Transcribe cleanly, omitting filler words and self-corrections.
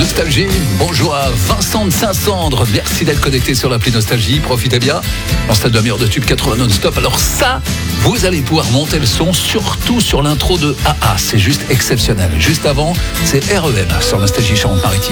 Nostalgie. Bonjour à Vincent de Saint-Cendre. Merci d'être connecté sur l'appli Nostalgie. Profitez bien. On stade de la meilleure de Tube 80 non-stop. Alors ça, vous allez pouvoir monter le son, surtout sur l'intro de AA. C'est juste exceptionnel. Juste avant, c'est REM sur Nostalgie Charente-Maritime.